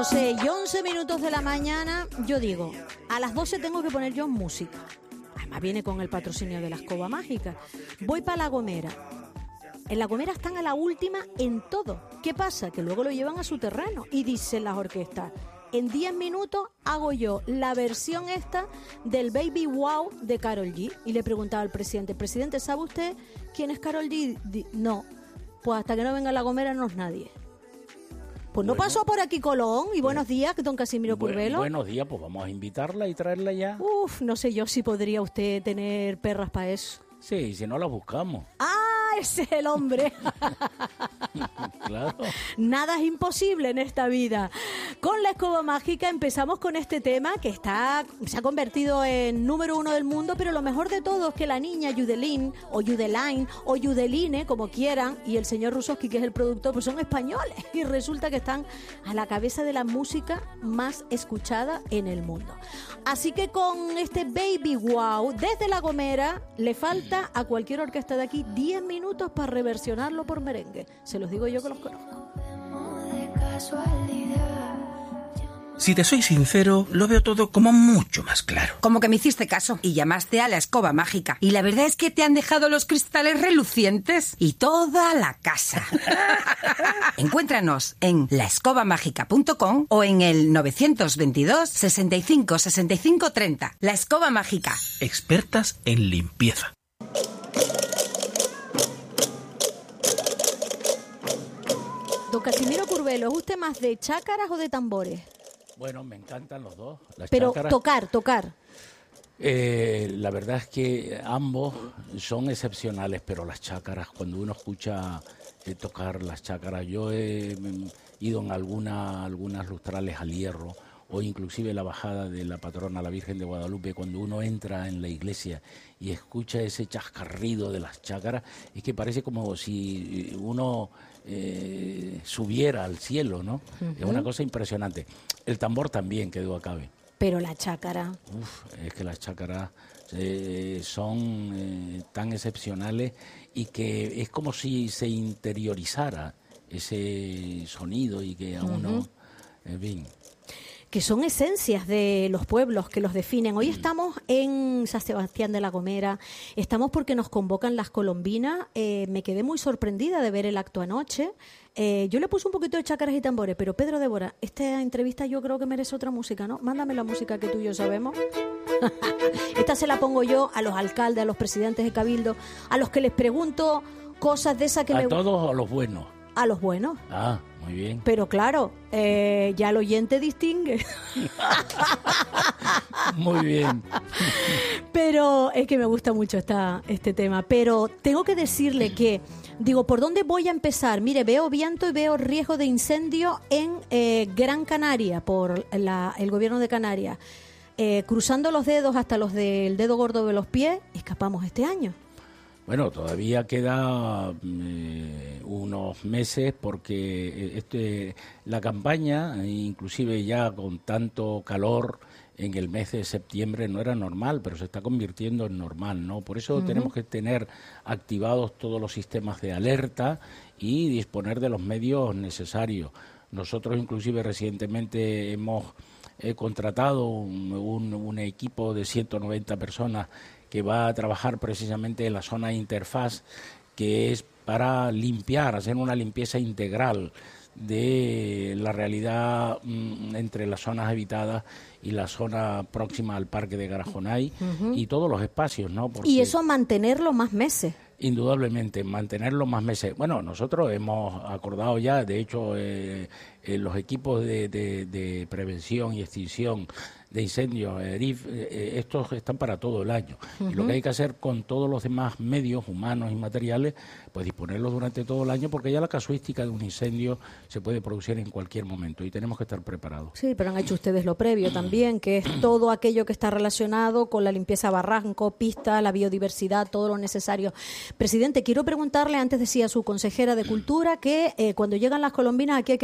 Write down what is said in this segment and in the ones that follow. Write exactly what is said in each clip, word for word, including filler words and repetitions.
doce y once minutos de la mañana, yo digo, a las doce tengo que poner yo música. Además viene con el patrocinio de la Escoba Mágica. Voy para La Gomera. En La Gomera están a la última en todo. ¿Qué pasa? Que luego lo llevan a su terreno y dicen las orquestas, en diez minutos hago yo la versión esta del Baby Wow de Karol G. Y le preguntaba al presidente, presidente, ¿sabe usted quién es Karol G? Di- no, pues hasta que no venga a La Gomera no es nadie. Pues no Bueno. pasó por aquí Colón. Y buenos días, don Casimiro Bu- Curvelo. Buenos días, pues vamos a invitarla y traerla ya. Uf, no sé yo si podría usted tener perras para eso. Sí, si no las buscamos. ¡Ah, ese es el hombre! Claro. Nada es imposible en esta vida. Con la Escoba Mágica empezamos con este tema que está se ha convertido en número uno del mundo, pero lo mejor de todo es que la niña Yudelín, o Yudeline, o Yudeline, como quieran, y el señor Rusowski, que es el productor, pues son españoles. Y resulta que están a la cabeza de la música más escuchada en el mundo. Así que con este Baby Wow, desde La Gomera, le falta a cualquier orquesta de aquí diez minutos para reversionarlo por merengue. Se los digo yo que los conozco. Si te soy sincero, lo veo todo como mucho más claro. Como que me hiciste caso y llamaste a la Escoba Mágica. Y la verdad es que te han dejado los cristales relucientes y toda la casa. Encuéntranos en la escoba mágica punto com o en el novecientos veintidós, sesenta y cinco, sesenta y cinco, treinta. La Escoba Mágica. Expertas en limpieza. Don Casimiro Curvelo, ¿es usted más de chácaras o de tambores? Bueno, me encantan los dos. Las Pero chácaras, tocar, tocar. eh, la verdad es que ambos son excepcionales, pero las chácaras, cuando uno escucha eh, tocar las chácaras, yo he mm, ido en alguna, algunas lustrales al Hierro, o inclusive la bajada de la patrona, la Virgen de Guadalupe, cuando uno entra en la iglesia y escucha ese chascarrido de las chácaras, es que parece como si uno eh, subiera al cielo, ¿no? Uh-huh. Es una cosa impresionante. El tambor también, que duda cabe. Pero la chácara. Uf, es que las chácaras eh, son eh, tan excepcionales y que es como si se interiorizara ese sonido y que a uno, uh-huh. en fin... que son esencias de los pueblos que los definen. Hoy estamos en San Sebastián de la Gomera, estamos porque nos convocan las colombinas. Eh, me quedé muy sorprendida de ver el acto anoche. Eh, yo le puse un poquito de chácaras y tambores, pero Pedro Débora, esta entrevista yo creo que merece otra música, ¿no? Mándame la música que tú y yo sabemos. Esta se la pongo yo a los alcaldes, a los presidentes de cabildo, a los que les pregunto cosas de esas que ¿A me... todos o a los buenos? A los buenos. Ah, muy bien. Pero claro, eh, ya el oyente distingue. Muy bien. Pero es que me gusta mucho esta, este tema. Pero tengo que decirle que, digo, ¿por dónde voy a empezar? Mire, veo viento y veo riesgo de incendio en eh, Gran Canaria, por la, el gobierno de Canarias. Eh, cruzando los dedos hasta los del dedo gordo de los pies, escapamos este año. Bueno, todavía queda eh, unos meses porque este, la campaña, inclusive ya con tanto calor en el mes de septiembre, no era normal, pero se está convirtiendo en normal, ¿no? Por eso uh-huh. tenemos que tener activados todos los sistemas de alerta y disponer de los medios necesarios. Nosotros inclusive recientemente hemos eh, contratado un, un, un equipo de ciento noventa personas que va a trabajar precisamente en la zona de interfaz, que es para limpiar, hacer una limpieza integral de la realidad mm, entre las zonas habitadas y la zona próxima al Parque de Garajonay uh-huh. y todos los espacios, ¿no? Porque y eso mantenerlo más meses. Indudablemente, mantenerlo más meses. Bueno, nosotros hemos acordado ya, de hecho, eh, eh, los equipos de, de, de prevención y extinción de incendios, E R I F, eh, estos están para todo el año. Uh-huh. Y lo que hay que hacer con todos los demás medios humanos y materiales, pues disponerlos durante todo el año, porque ya la casuística de un incendio se puede producir en cualquier momento y tenemos que estar preparados. Sí, pero han hecho ustedes lo previo también, que es todo aquello que está relacionado con la limpieza barranco, pista, la biodiversidad, todo lo necesario. Presidente, quiero preguntarle, antes decía su consejera de Cultura, que eh, cuando llegan las colombinas aquí hay que fajar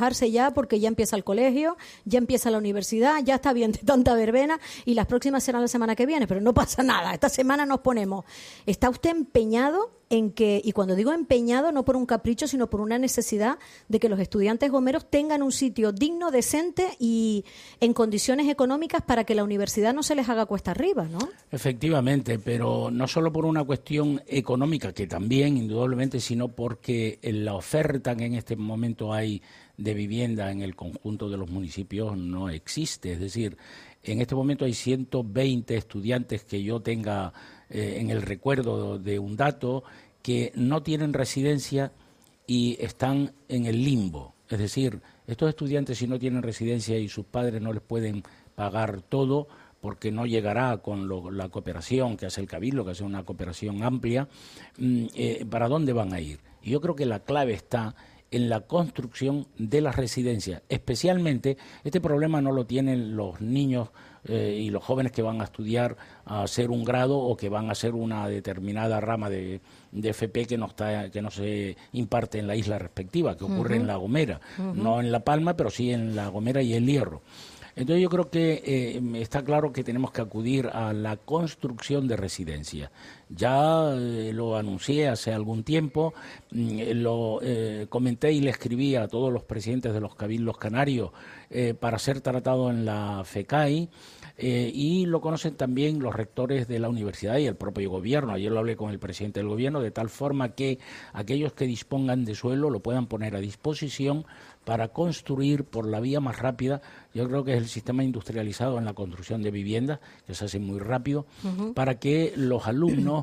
relajarse ya porque ya empieza el colegio, ya empieza la universidad, ya está bien de tanta verbena y las próximas serán la semana que viene, pero no pasa nada, esta semana nos ponemos. ¿Está usted empeñado en que, y cuando digo empeñado, no por un capricho, sino por una necesidad de que los estudiantes gomeros tengan un sitio digno, decente y en condiciones económicas para que la universidad no se les haga cuesta arriba, ¿no? Efectivamente, pero no solo por una cuestión económica, que también, indudablemente, sino porque la oferta que en este momento hay de vivienda en el conjunto de los municipios no existe. Es decir, en este momento hay ciento veinte estudiantes que yo tenga eh, en el recuerdo de un dato que no tienen residencia y están en el limbo. Es decir, estos estudiantes, si no tienen residencia y sus padres no les pueden pagar todo, porque no llegará con lo, la cooperación que hace el Cabildo, que hace una cooperación amplia, eh, ¿para dónde van a ir? Y yo creo que la clave está en la construcción de las residencias. Especialmente, este problema no lo tienen los niños eh, y los jóvenes que van a estudiar a hacer un grado o que van a hacer una determinada rama de, de F P que no está, que no se imparte en la isla respectiva, que ocurre uh-huh. en La Gomera, uh-huh. no en La Palma, pero sí en La Gomera y El Hierro. Entonces yo creo que eh, está claro que tenemos que acudir a la construcción de residencias. Ya eh, lo anuncié hace algún tiempo, eh, lo eh, comenté y le escribí a todos los presidentes de los cabildos canarios eh, para ser tratado en la FECAI. Eh, y lo conocen también los rectores de la universidad y el propio gobierno. Ayer lo hablé con el presidente del gobierno, de tal forma que aquellos que dispongan de suelo lo puedan poner a disposición para construir por la vía más rápida. Yo creo que es el sistema industrializado en la construcción de viviendas, que se hace muy rápido, uh-huh. para que los alumnos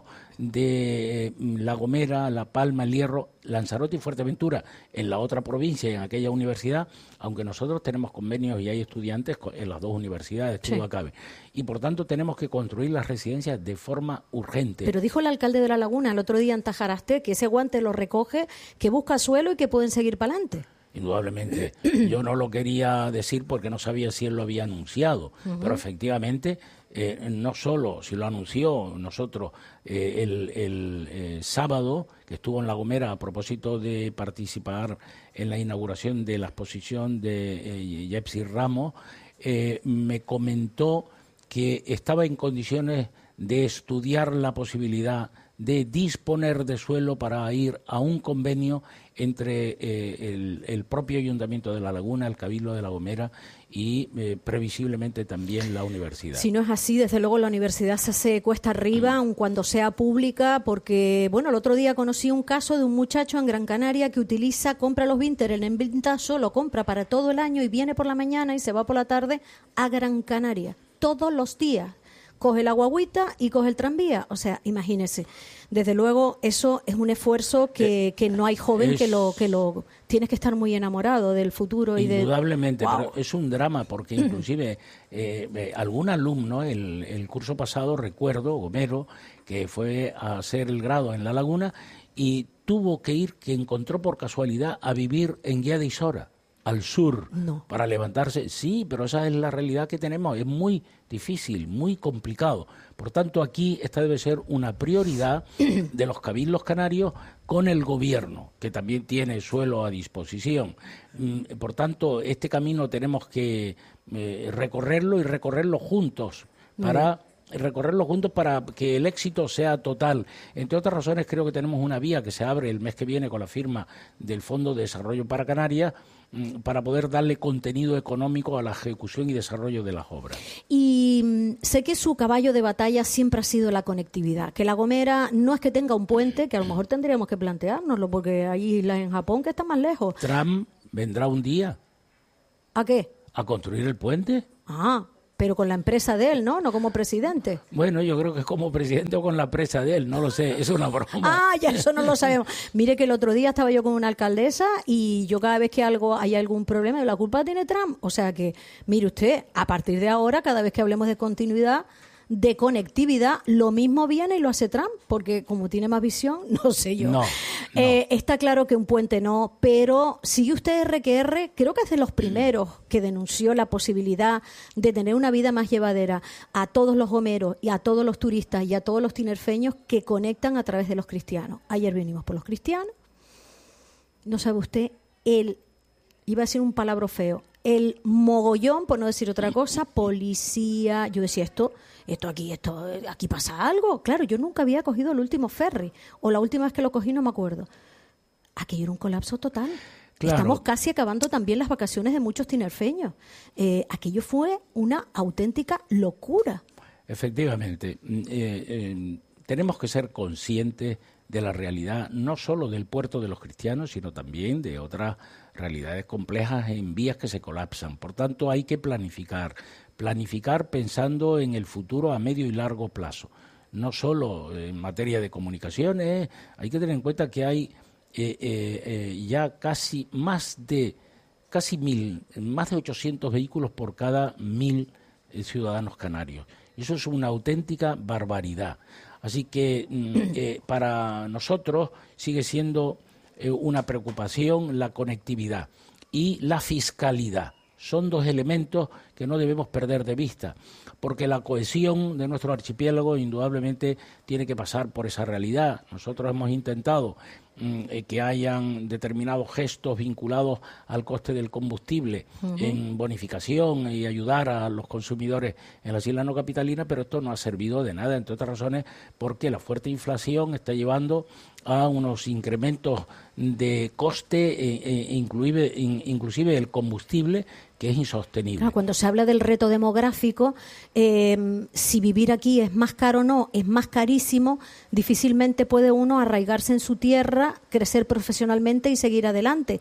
de La Gomera, La Palma, El Hierro, Lanzarote y Fuerteventura, en la otra provincia y en aquella universidad, aunque nosotros tenemos convenios y hay estudiantes en las dos universidades, todo sí. acabe. Y por tanto tenemos que construir las residencias de forma urgente. Pero dijo el alcalde de La Laguna el otro día en Tajaraste que ese guante lo recoge, que busca suelo y que pueden seguir para adelante. Indudablemente. Yo no lo quería decir porque no sabía si él lo había anunciado, uh-huh. pero efectivamente, eh, no solo si lo anunció nosotros eh, el, el eh, sábado, que estuvo en La Gomera a propósito de participar en la inauguración de la exposición de eh, Yepsi Ramos, eh, me comentó que estaba en condiciones de estudiar la posibilidad de disponer de suelo para ir a un convenio entre eh, el, el propio Ayuntamiento de La Laguna, el Cabildo de La Gomera y eh, previsiblemente también la universidad. Si no es así, desde luego la universidad se hace cuesta arriba, aun cuando sea pública, porque, bueno, el otro día conocí un caso de un muchacho en Gran Canaria que utiliza, compra los Vinter en Vintazo, lo compra para todo el año y viene por la mañana y se va por la tarde a Gran Canaria, todos los días. Coge la guagüita y coge el tranvía. O sea, imagínese. Desde luego, eso es un esfuerzo que, que no hay joven es, que lo que lo tienes que estar muy enamorado del futuro y de indudablemente, wow. Pero es un drama porque inclusive eh, eh, algún alumno el, el curso pasado, recuerdo, Gomero, que fue a hacer el grado en La Laguna y tuvo que ir, que encontró por casualidad a vivir en Guía de Isora, al sur, no. para levantarse. Sí, pero esa es la realidad que tenemos. Es muy difícil, muy complicado. Por tanto, aquí esta debe ser una prioridad de los cabildos canarios con el gobierno, que también tiene suelo a disposición. Por tanto, este camino tenemos que eh, recorrerlo y recorrerlo juntos para... recorrerlo juntos para que el éxito sea total. Entre otras razones, creo que tenemos una vía que se abre el mes que viene con la firma del Fondo de Desarrollo para Canarias para poder darle contenido económico a la ejecución y desarrollo de las obras. Y mmm, sé que su caballo de batalla siempre ha sido la conectividad, que La Gomera no es que tenga un puente, que a lo mejor tendríamos que planteárnoslo, porque hay islas en Japón que están más lejos. Trump vendrá un día. ¿A qué? ¿A construir el puente? Ah, pero con la empresa de él, ¿no? No como presidente. Bueno, yo creo que es como presidente o con la empresa de él, no lo sé, es una broma. Ah, ya eso no lo sabemos. Mire que el otro día estaba yo con una alcaldesa y yo cada vez que algo hay algún problema, la culpa tiene Trump. O sea que, mire usted, a partir de ahora, cada vez que hablemos de continuidad, de conectividad, lo mismo viene y lo hace Trump, porque como tiene más visión, no sé yo. No, no. Eh, está claro que un puente no, pero sigue usted R que R, creo que es de los primeros que denunció la posibilidad de tener una vida más llevadera a todos los gomeros y a todos los turistas y a todos los tinerfeños que conectan a través de los cristianos. Ayer vinimos por los cristianos, no sabe usted el iba a decir un palabra feo, el mogollón, por no decir otra cosa, policía. Yo decía, esto, esto aquí, esto, aquí pasa algo. Claro, yo nunca había cogido el último ferry, o la última vez que lo cogí no me acuerdo. Aquello era un colapso total. Claro. Estamos casi acabando también las vacaciones de muchos tinerfeños. Eh, aquello fue una auténtica locura. Efectivamente. Eh, eh, tenemos que ser conscientes de la realidad, no solo del puerto de los cristianos, sino también de otras realidades complejas en vías que se colapsan. Por tanto, hay que planificar, planificar pensando en el futuro a medio y largo plazo. No solo en materia de comunicaciones, hay que tener en cuenta que hay eh, eh, eh, ya casi más de casi mil, más de ochocientos vehículos por cada mil eh, ciudadanos canarios. Eso es una auténtica barbaridad. Así que eh, para nosotros sigue siendo eh, una preocupación la conectividad y la fiscalidad. Son dos elementos que no debemos perder de vista, porque la cohesión de nuestro archipiélago indudablemente tiene que pasar por esa realidad. Nosotros hemos intentado mm, que hayan determinados gestos vinculados al coste del combustible uh-huh. en bonificación y ayudar a los consumidores en las islas no capitalinas, pero esto no ha servido de nada, entre otras razones, porque la fuerte inflación está llevando a unos incrementos de coste, eh, eh, inclusive, in, inclusive el combustible, que es insostenible. Claro, cuando se habla del reto demográfico, eh, si vivir aquí es más caro o no, es más carísimo, difícilmente puede uno arraigarse en su tierra, crecer profesionalmente y seguir adelante.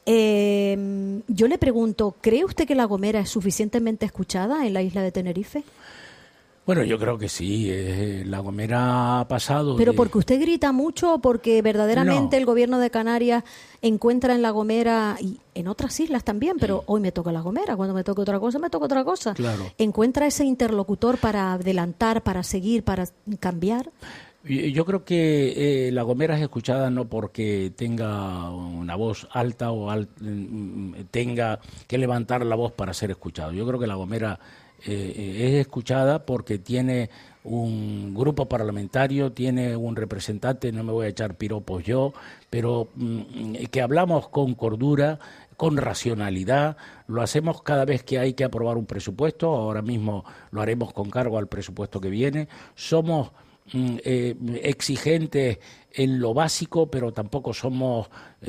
Eh, yo le pregunto, ¿cree usted que La Gomera es suficientemente escuchada en la isla de Tenerife? Bueno, yo creo que sí. Eh, La Gomera ha pasado... ¿Pero de... porque usted grita mucho o porque verdaderamente no. el gobierno de Canarias encuentra en La Gomera, y en otras islas también, pero hoy me toca La Gomera, cuando me toca otra cosa, me toca otra cosa? Claro. ¿Encuentra ese interlocutor para adelantar, para seguir, para cambiar? Yo creo que eh, La Gomera es escuchada no porque tenga una voz alta o al, tenga que levantar la voz para ser escuchado. Yo creo que La Gomera... Eh, es escuchada porque tiene un grupo parlamentario, tiene un representante, no me voy a echar piropos yo, pero mm, que hablamos con cordura, con racionalidad, lo hacemos cada vez que hay que aprobar un presupuesto, ahora mismo lo haremos con cargo al presupuesto que viene, somos mm, eh, exigentes en lo básico, pero tampoco somos,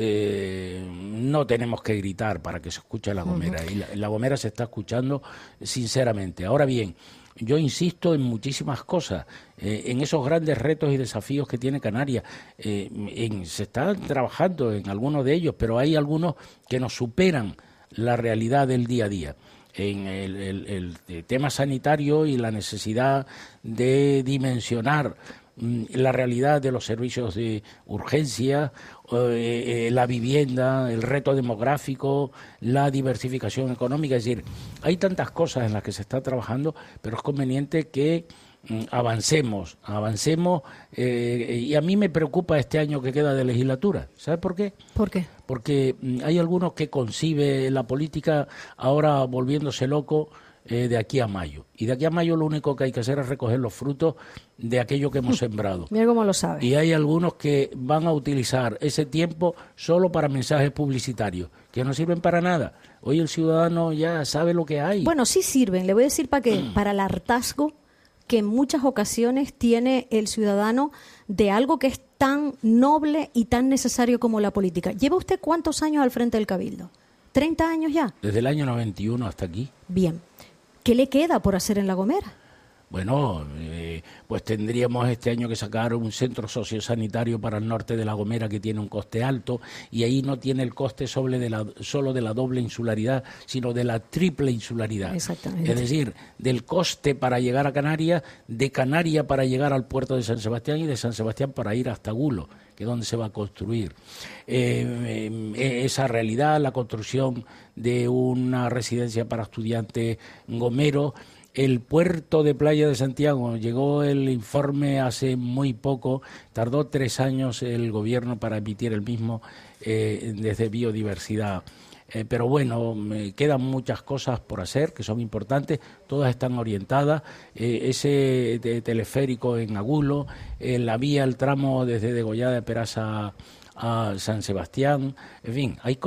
eh, no tenemos que gritar para que se escuche La Gomera. Uh-huh. Y la, La Gomera se está escuchando sinceramente. Ahora bien, yo insisto en muchísimas cosas, eh, en esos grandes retos y desafíos que tiene Canarias. Eh, en, se está trabajando en algunos de ellos, pero hay algunos que nos superan la realidad del día a día. En el, el, el tema sanitario y la necesidad de dimensionar la realidad de los servicios de urgencia, eh, eh, la vivienda, el reto demográfico, la diversificación económica. Es decir, hay tantas cosas en las que se está trabajando, pero es conveniente que mm, avancemos, avancemos. Eh, y a mí me preocupa este año que queda de legislatura. ¿Sabe por qué? ¿Por qué? Porque mm, hay algunos que conciben la política ahora volviéndose loco Eh, de aquí a mayo. Y de aquí a mayo lo único que hay que hacer es recoger los frutos de aquello que hemos sembrado. Mira cómo lo sabe. Y hay algunos que van a utilizar ese tiempo solo para mensajes publicitarios, que no sirven para nada. Hoy el ciudadano ya sabe lo que hay. Bueno, sí sirven. Le voy a decir para qué. Para el hartazgo que en muchas ocasiones tiene el ciudadano de algo que es tan noble y tan necesario como la política. ¿Lleva usted cuántos años al frente del Cabildo? ¿treinta años ya? Desde el año noventa y uno hasta aquí. Bien. ¿Qué le queda por hacer en La Gomera? Bueno, eh, pues tendríamos este año que sacar un centro sociosanitario para el norte de La Gomera que tiene un coste alto y ahí no tiene el coste sobre de la, solo de la doble insularidad, sino de la triple insularidad. Exactamente. Es decir, del coste para llegar a Canarias, de Canarias para llegar al puerto de San Sebastián y de San Sebastián para ir hasta Gulo, que es donde se va a construir. Eh, eh, esa realidad, la construcción de una residencia para estudiantes gomeros. El puerto de Playa de Santiago, llegó el informe hace muy poco, tardó tres años el gobierno para emitir el mismo eh, desde biodiversidad. Eh, pero bueno, me quedan muchas cosas por hacer que son importantes, todas están orientadas. Eh, ese de, teleférico en Agulo, eh, la vía, el tramo desde Degollada de Peraza a San Sebastián, en fin, hay cosas.